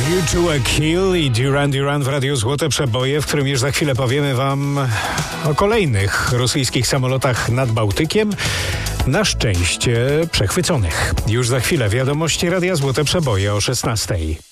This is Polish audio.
You to a Kill i Duran Duran w Radiu Złote Przeboje, w którym już za chwilę powiemy wam o kolejnych rosyjskich samolotach nad Bałtykiem, na szczęście przechwyconych. Już za chwilę wiadomości Radia Złote Przeboje o 16:00.